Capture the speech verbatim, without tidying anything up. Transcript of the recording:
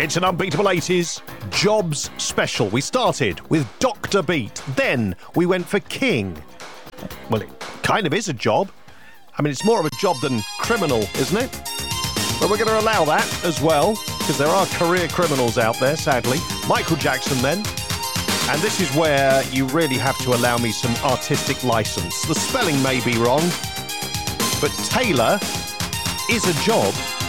It's an unbeatable eighties jobs special. We started with Doctor Beat. Then we went for King. Well, it kind of is a job. I mean, it's more of a job than criminal, isn't it? But we're going to allow that as well, because there are career criminals out there, sadly. Michael Jackson, then. And this is where you really have to allow me some artistic license. The spelling may be wrong, but Taylor is a job